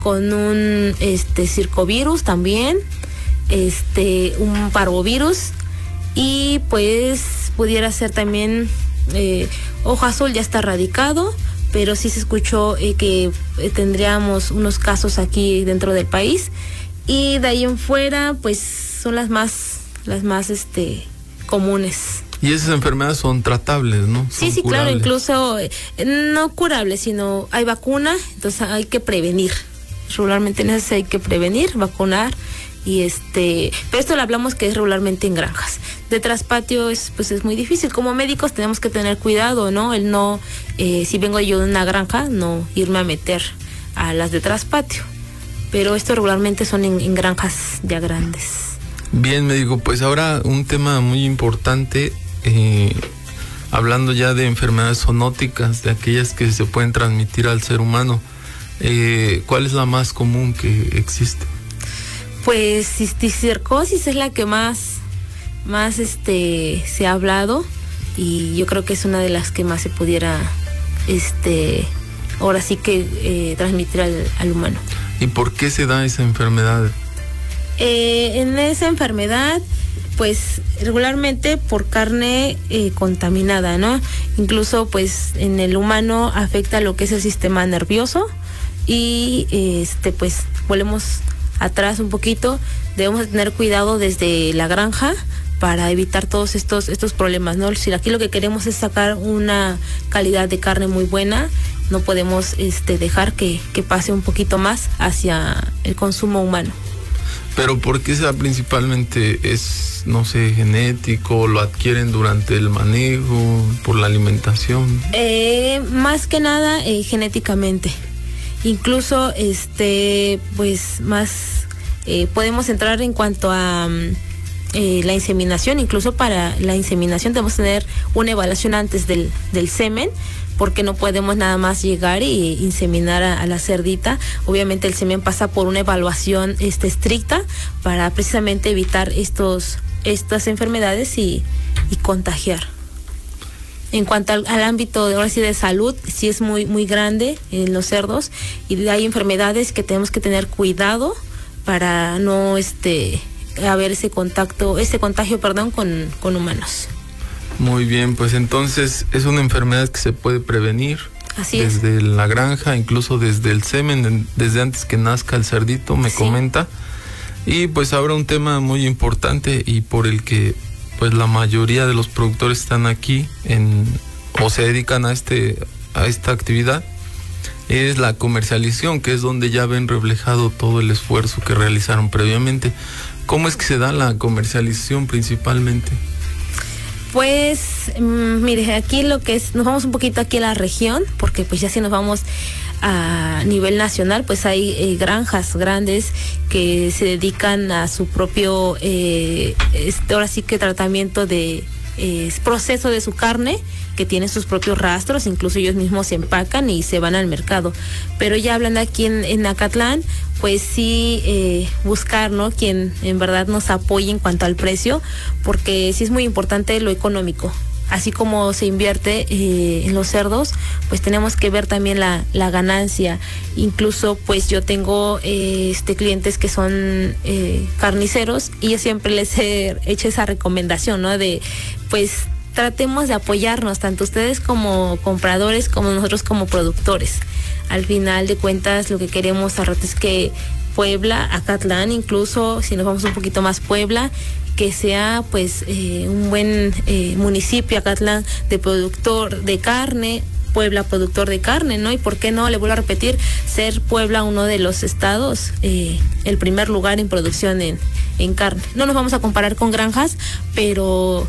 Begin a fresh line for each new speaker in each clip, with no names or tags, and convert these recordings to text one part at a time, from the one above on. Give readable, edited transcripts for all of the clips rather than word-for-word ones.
con un circovirus también, un parvovirus, y pues pudiera ser también ojo azul. Ya está erradicado, pero sí se escuchó que tendríamos unos casos aquí dentro del país, y de ahí en fuera pues son las más comunes.
Y esas enfermedades son tratables, ¿no?
Sí, claro, incluso no curables, sino hay vacuna, entonces hay que prevenir. Regularmente en eso hay que prevenir, vacunar, y pero esto lo hablamos que es regularmente en granjas. De traspatio es muy difícil. Como médicos tenemos que tener cuidado, ¿no? El no, si vengo yo de una granja, no irme a meter a las de traspatio. Pero esto regularmente son en granjas ya grandes.
Bien, médico, pues ahora un tema muy importante, hablando ya de enfermedades zoonóticas, de aquellas que se pueden transmitir al ser humano. ¿Cuál es la más común que existe?
Pues cisticercosis es la que más se ha hablado, y yo creo que es una de las que más se pudiera ahora sí que transmitir al humano.
¿Y por qué se da esa enfermedad?
En esa enfermedad, pues regularmente por carne contaminada, ¿no? Incluso pues en el humano afecta lo que es el sistema nervioso, y pues volvemos atrás un poquito. Debemos tener cuidado desde la granja para evitar todos estos problemas, ¿no? Si aquí lo que queremos es sacar una calidad de carne muy buena, no podemos dejar que pase un poquito más hacia el consumo humano.
Pero ¿por qué se da principalmente? ¿Es, no sé, genético? ¿Lo adquieren durante el manejo? ¿Por la alimentación?
Más que nada genéticamente. Incluso pues más podemos entrar en cuanto a la inseminación. Incluso para la inseminación debemos tener una evaluación antes del semen, porque no podemos nada más llegar y inseminar a la cerdita. Obviamente el semen pasa por una evaluación estricta para precisamente evitar estas enfermedades y contagiar. En cuanto al ámbito ahora sí de salud, sí es muy muy grande en los cerdos, y hay enfermedades que tenemos que tener cuidado para no haber ese contagio, con humanos.
Muy bien, pues entonces es una enfermedad que se puede prevenir.
Así
desde
es.
La granja, incluso desde el semen, desde antes que nazca el cerdito, me comenta. Y pues ahora un tema muy importante, y por el que pues la mayoría de los productores están aquí o se dedican a esta actividad, es la comercialización, que es donde ya ven reflejado todo el esfuerzo que realizaron previamente. ¿Cómo es que se da la comercialización principalmente?
Pues mire, aquí lo que es, nos vamos un poquito aquí a la región, porque pues ya si nos vamos a nivel nacional, pues hay granjas grandes que se dedican a su propio ahora sí que tratamiento de proceso de su carne, que tiene sus propios rastros, incluso ellos mismos se empacan y se van al mercado. Pero ya hablando aquí en Acatlán, pues sí buscar, ¿no?, quien en verdad nos apoye en cuanto al precio, porque sí es muy importante lo económico. Así como se invierte en los cerdos, pues tenemos que ver también la ganancia. Incluso pues yo tengo clientes que son carniceros, y yo siempre les he hecho esa recomendación, ¿no?, de pues tratemos de apoyarnos, tanto ustedes como compradores como nosotros como productores. Al final de cuentas lo que queremos a rato es que Puebla, Acatlán, incluso si nos vamos un poquito más Puebla, que sea pues un buen municipio, Acatlán, de productor de carne, Puebla productor de carne, ¿no? Y por qué no, le vuelvo a repetir, ser Puebla uno de los estados, el primer lugar en producción en carne. No nos vamos a comparar con granjas, pero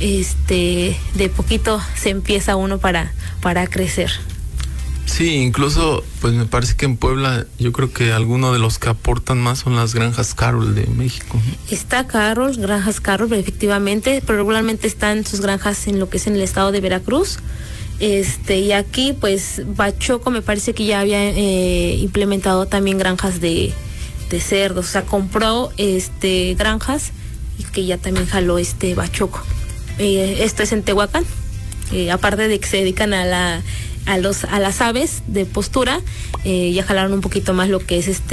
de poquito se empieza uno para crecer.
Sí, incluso pues me parece que en Puebla yo creo que alguno de los que aportan más son las granjas Carol de México.
Está Carol, granjas Carol, efectivamente, pero regularmente están sus granjas en lo que es en el estado de Veracruz. Y aquí pues Bachoco me parece que ya había implementado también granjas de cerdos, o sea, compró granjas, y que ya también jaló Bachoco. Esto es en Tehuacán. Aparte de que se dedican a la a las aves de postura, ya jalaron un poquito más lo que es